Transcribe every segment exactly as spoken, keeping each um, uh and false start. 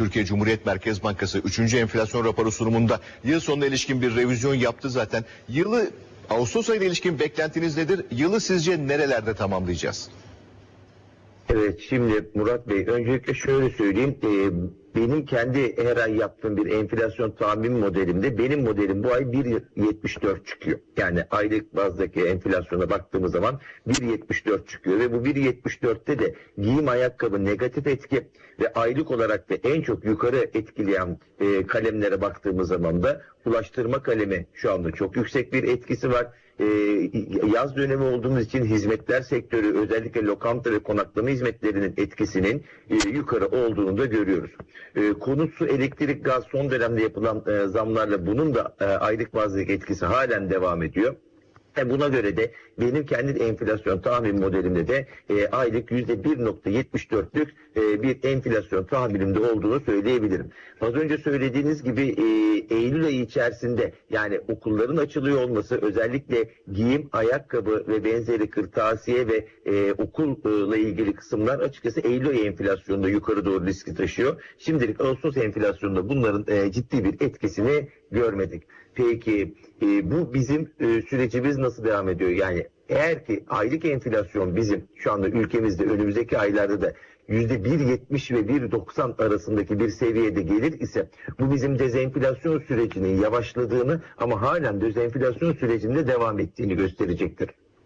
Türkiye Cumhuriyet Merkez Bankası üçüncü enflasyon raporu sunumunda yıl sonuna ilişkin bir revizyon yaptı zaten. Yılı Ağustos ayına ilişkin beklentiniz nedir? Yılı sizce nerelerde tamamlayacağız? Evet, şimdi Murat Bey, öncelikle şöyle söyleyeyim. E, benim kendi her ay yaptığım bir enflasyon tahmin modelimde benim modelim bu ay bir virgül yetmiş dört çıkıyor. Yani aylık bazdaki enflasyona baktığımız zaman bir virgül yetmiş dört çıkıyor ve bu bir virgül yetmiş dörtte de giyim ayakkabı negatif etki ve aylık olarak da en çok yukarı etkileyen e, kalemlere baktığımız zaman da ulaştırma kalemi şu anda çok yüksek bir etkisi var. Ee, yaz dönemi olduğumuz için hizmetler sektörü, özellikle lokanta ve konaklama hizmetlerinin etkisinin e, yukarı olduğunu da görüyoruz. E, konut, su, elektrik, gaz son dönemde yapılan e, zamlarla bunun da e, aylık bazdaki etkisi halen devam ediyor. E buna göre de benim kendi enflasyon tahmin modelimde de e, aylık yüzde bir virgül yetmiş dörtlük e, bir enflasyon tahminimde olduğunu söyleyebilirim. Az önce söylediğiniz gibi e, Eylül ayı içerisinde, yani okulların açılıyor olması, özellikle giyim, ayakkabı ve benzeri kırtasiye ve e, okulla ilgili kısımlar açıkçası Eylül ayı enflasyonunda yukarı doğru riski taşıyor. Şimdilik Ağustos enflasyonunda bunların e, ciddi bir etkisini görmedik. Peki e, bu bizim e, sürecimiz nasıl devam ediyor? Yani eğer ki aylık enflasyon bizim şu anda ülkemizde önümüzdeki aylarda da yüzde bir virgül yetmiş ve bir virgül doksan arasındaki bir seviyede gelir ise bu bizim dezenflasyon sürecinin yavaşladığını ama halen dezenflasyon sürecinde devam ettiğini gösterecektir.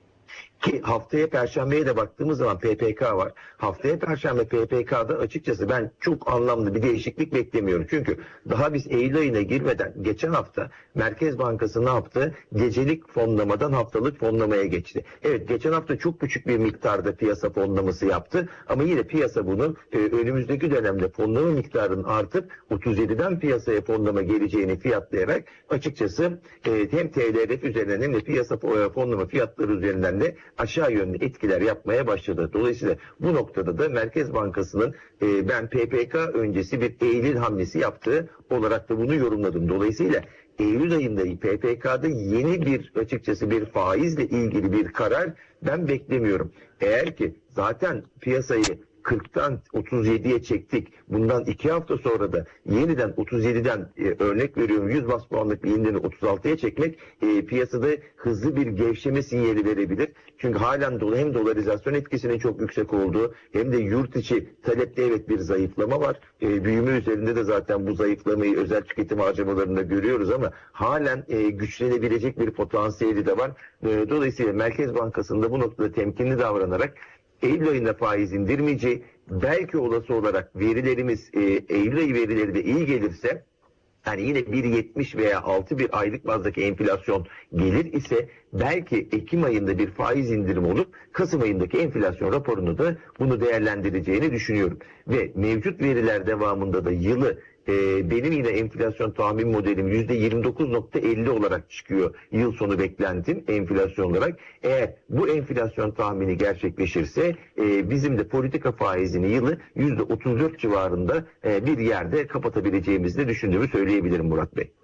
Ki haftaya Perşembe'ye de baktığımız zaman P P K var. Haftaya Perşembe P P K'da açıkçası ben çok anlamlı bir değişiklik beklemiyorum. Çünkü daha biz Eylül ayına girmeden geçen hafta Merkez Bankası ne yaptı? Gecelik fonlamadan haftalık fonlamaya geçti. Evet, geçen hafta çok küçük bir miktarda piyasa fonlaması yaptı. Ama yine piyasa bunu e, önümüzdeki dönemde fonlama miktarının artıp otuz yediden piyasaya fonlama geleceğini fiyatlayarak açıkçası e, hem T L R F üzerinden hem de piyasa fonlama fiyatları üzerinden de aşağı yönlü etkiler yapmaya başladı. Dolayısıyla bu noktada da Merkez Bankası'nın e, ben P P K öncesi bir Eylül hamlesi yaptığı olarak da bunu yorumladım. Dolayısıyla Eylül ayında P P K'da yeni bir açıkçası bir faizle ilgili bir karar ben beklemiyorum. Eğer ki zaten piyasayı kırktan otuz yediye çektik. Bundan iki hafta sonra da yeniden otuz yediden e, örnek veriyorum yüz bas puanlık bir indirini otuz altıya çekmek e, piyasada hızlı bir gevşeme sinyali verebilir. Çünkü halen dolu hem dolarizasyon etkisinin çok yüksek olduğu hem de yurt içi talepte evet bir zayıflama var. E, büyüme üzerinde de zaten bu zayıflamayı özel tüketim harcamalarında görüyoruz ama halen e, güçlenebilecek bir potansiyeli de var. E, dolayısıyla Merkez Bankası'nda bu noktada temkinli davranarak Eylül ayında faiz indirmeyeceği, belki olası olarak verilerimiz e, Eylül ayı verileri de iyi gelirse, yani yine bir virgül yetmiş veya altı bir aylık bazdaki enflasyon gelir ise belki Ekim ayında bir faiz indirim olup Kasım ayındaki enflasyon raporunu da bunu değerlendireceğini düşünüyorum. Ve mevcut veriler devamında da yılı Ee, benim yine enflasyon tahmin modelim yüzde yirmi dokuz virgül elli olarak çıkıyor yıl sonu beklentim enflasyon olarak. Eğer bu enflasyon tahmini gerçekleşirse e, bizim de politika faizini yılı yüzde otuz dört civarında e, bir yerde kapatabileceğimizi de düşündüğümü söyleyebilirim Murat Bey.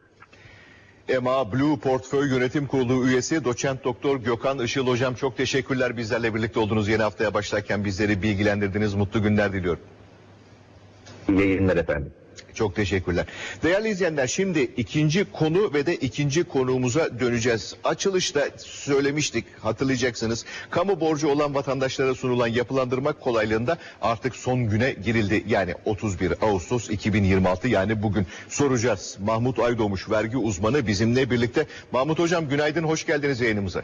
E M A Blue Portföy Yönetim Kurulu üyesi Doçent Doktor Gökhan Işıl hocam, çok teşekkürler bizlerle birlikte olduğunuz, yeni haftaya başlarken bizleri bilgilendirdiniz. Mutlu günler diliyorum. İyi yayınlar efendim. Çok teşekkürler. Değerli izleyenler, şimdi ikinci konu ve de ikinci konuğumuza döneceğiz. Açılışta söylemiştik, hatırlayacaksınız. Kamu borcu olan vatandaşlara sunulan yapılandırma kolaylığında artık son güne girildi. Yani otuz bir Ağustos iki bin yirmi altı, yani bugün soracağız. Mahmut Aydoğmuş vergi uzmanı bizimle birlikte. Mahmut hocam günaydın, hoş geldiniz yayınımıza.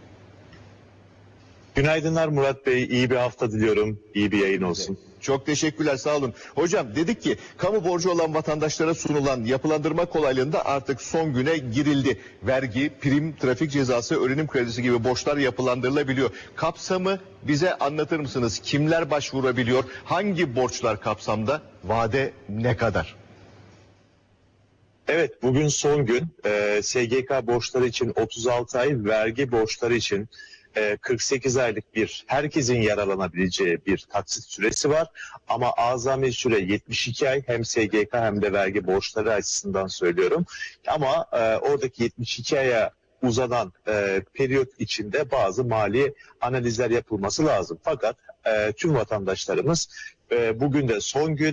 Günaydınlar Murat Bey, iyi bir hafta diliyorum, iyi bir yayın olsun. Çok teşekkürler, sağ olun. Hocam dedik ki kamu borcu olan vatandaşlara sunulan yapılandırma kolaylığında artık son güne girildi. Vergi, prim, trafik cezası, öğrenim kredisi gibi borçlar yapılandırılabiliyor. Kapsamı bize anlatır mısınız? Kimler başvurabiliyor? Hangi borçlar kapsamda? Vade ne kadar? Evet, bugün son gün. Ee, S G K borçları için otuz altı ay, vergi borçları için kırk sekiz aylık bir herkesin yararlanabileceği bir taksit süresi var. Ama azami süre yetmiş iki ay, hem S G K hem de vergi borçları açısından söylüyorum. Ama e, oradaki yetmiş iki aya uzanan e, periyot içinde bazı mali analizler yapılması lazım. Fakat e, tüm vatandaşlarımız e, bugün de son gün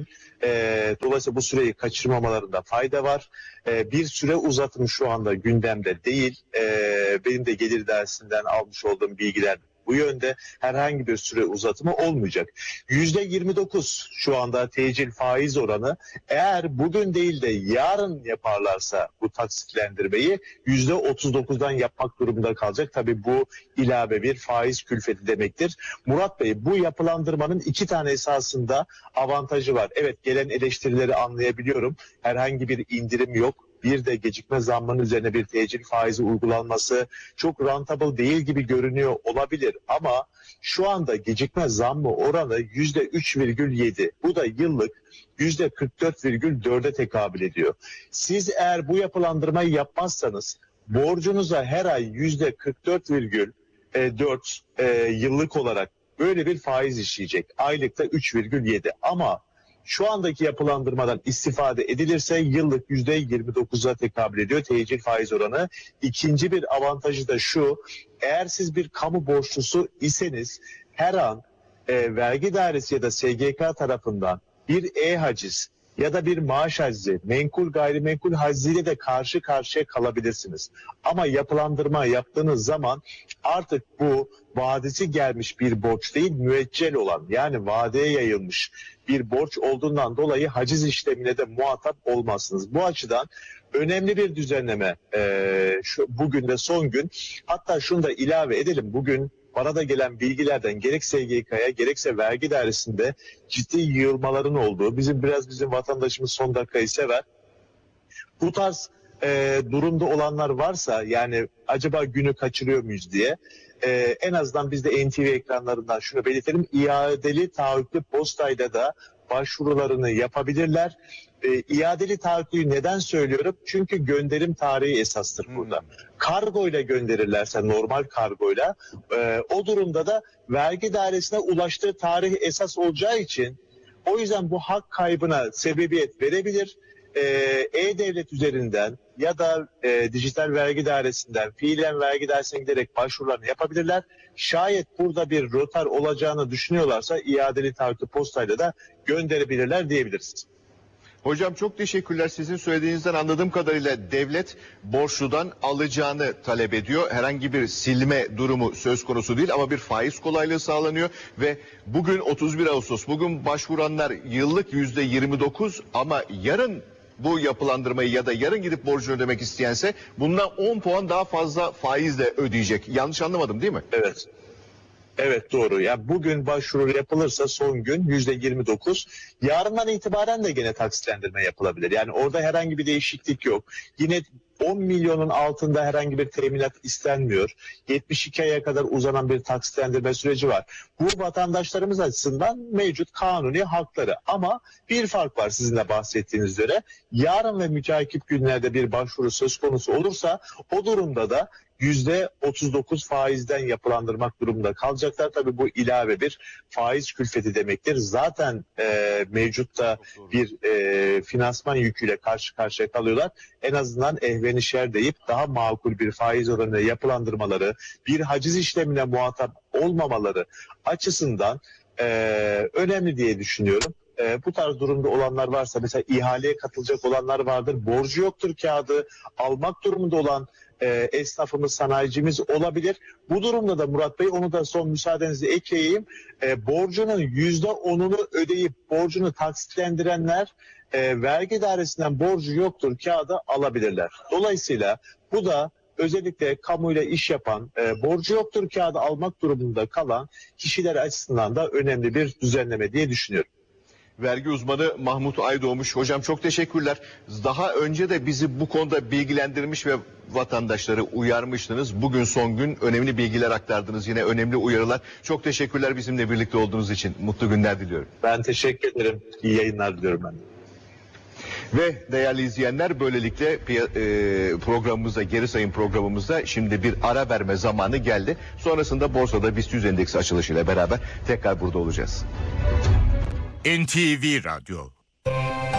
E, dolayısıyla bu süreyi kaçırmamalarında fayda var. E, bir süre uzatımı şu anda gündemde değil. E, benim de gelir dersinden almış olduğum bilgiler bu yönde, herhangi bir süre uzatımı olmayacak. yüzde yirmi dokuz şu anda tecil faiz oranı. Eğer bugün değil de yarın yaparlarsa bu taksitlendirmeyi yüzde otuz dokuzdan yapmak durumunda kalacak. Tabii bu ilave bir faiz külfeti demektir. Murat Bey, bu yapılandırmanın iki tane esasında avantajı var. Evet, gelen eleştirileri anlayabiliyorum. Herhangi bir indirim yok. Bir de gecikme zammının üzerine bir tecil faizi uygulanması çok rentable değil gibi görünüyor olabilir. Ama şu anda gecikme zammı oranı yüzde üç virgül yedi. Bu da yıllık yüzde kırk dört virgül dörde tekabül ediyor. Siz eğer bu yapılandırmayı yapmazsanız borcunuza her ay yüzde kırk dört virgül dört e, yıllık olarak böyle bir faiz işleyecek. Aylıkta üç virgül yedi, ama şu andaki yapılandırmadan istifade edilirse yıllık yüzde yirmi dokuza tekabül ediyor tecil faiz oranı. İkinci bir avantajı da şu: eğer siz bir kamu borçlusu iseniz her an e, vergi dairesi ya da S G K tarafından bir e-haciz ya da bir maaş hacizi, menkul gayrimenkul haciziyle de karşı karşıya kalabilirsiniz. Ama yapılandırma yaptığınız zaman artık bu vadesi gelmiş bir borç değil, müeccel olan, yani vadeye yayılmış bir borç olduğundan dolayı haciz işlemine de muhatap olmazsınız. Bu açıdan önemli bir düzenleme e, şu, bugün de son gün. Hatta şunu da ilave edelim, bugün bana da gelen bilgilerden gerek S G K'ya gerekse vergi dairesinde ciddi yığılmaların olduğu, bizim biraz bizim vatandaşımız son dakikayı sever. Bu tarz e, durumda olanlar varsa, yani acaba günü kaçırıyor muyuz diye, e, en azından biz de N T V ekranlarından şunu belirtelim: iadeli taahhütlü postayla da başvurularını yapabilirler. E, iadeli taahhütlüyü neden söylüyorum? Çünkü gönderim tarihi esastır burada. Hmm. Kargoyla gönderirlerse, normal kargoyla, e, o durumda da vergi dairesine ulaştığı tarih esas olacağı için, o yüzden bu hak kaybına sebebiyet verebilir. E, E-Devlet üzerinden ya da e, dijital vergi dairesinden fiilen vergi dairesine giderek başvurularını yapabilirler. Şayet burada bir rötar olacağını düşünüyorlarsa iadeli taahhütlü postayla da gönderebilirler diyebiliriz. Hocam çok teşekkürler. Sizin söylediğinizden anladığım kadarıyla devlet borçludan alacağını talep ediyor. Herhangi bir silme durumu söz konusu değil, ama bir faiz kolaylığı sağlanıyor ve bugün otuz bir Ağustos, bugün başvuranlar yıllık yüzde yirmi dokuz, ama yarın bu yapılandırmayı ya da yarın gidip borcunu ödemek isteyense bundan on puan daha fazla faizle ödeyecek. Yanlış anlamadım değil mi? Evet. Evet, doğru. Yani bugün başvuru yapılırsa son gün yüzde yirmi dokuz. Yarından itibaren de gene taksitlendirme yapılabilir. Yani orada herhangi bir değişiklik yok. Yine on milyonun altında herhangi bir teminat istenmiyor. yetmiş iki aya kadar uzanan bir taksitlendirme süreci var. Bu vatandaşlarımız açısından mevcut kanuni hakları. Ama bir fark var sizin de bahsettiğiniz üzere. Yarın ve müteakip günlerde bir başvuru söz konusu olursa o durumda da yüzde otuz dokuz faizden yapılandırmak durumunda kalacaklar. Tabii bu ilave bir faiz külfeti demektir. Zaten e, mevcutta bir e, finansman yüküyle karşı karşıya kalıyorlar. En azından ehvenişer deyip daha makul bir faiz oranıyla yapılandırmaları, bir haciz işlemine muhatap olmamaları açısından e, önemli diye düşünüyorum. E, bu tarz durumda olanlar varsa, mesela ihaleye katılacak olanlar vardır, borcu yoktur, kağıdı almak durumunda olan e, esnafımız, sanayicimiz olabilir. Bu durumda da Murat Bey, onu da son müsaadenizle ekleyeyim, e, borcunun yüzde onunu ödeyip borcunu taksitlendirenler e, vergi dairesinden borcu yoktur, kağıdı alabilirler. Dolayısıyla bu da özellikle kamuyla iş yapan, e, borcu yoktur, kağıdı almak durumunda kalan kişiler açısından da önemli bir düzenleme diye düşünüyorum. Vergi uzmanı Mahmut Aydoğmuş. Hocam çok teşekkürler. Daha önce de bizi bu konuda bilgilendirmiş ve vatandaşları uyarmıştınız. Bugün son gün önemli bilgiler aktardınız. Yine önemli uyarılar. Çok teşekkürler bizimle birlikte olduğunuz için. Mutlu günler diliyorum. Ben teşekkür ederim. İyi yayınlar diliyorum ben de. Ve değerli izleyenler, böylelikle programımızda, geri sayım programımızda şimdi bir ara verme zamanı geldi. Sonrasında borsada BIST yüz endeksi açılışıyla beraber tekrar burada olacağız. N T V Radyo